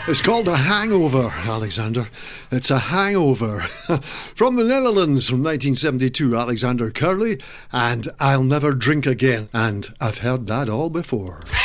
It's called a hangover, Alexander. It's a hangover. From the Netherlands from 1972, Alexander Curly, and I'll Never Drink Again. And I've heard that all before.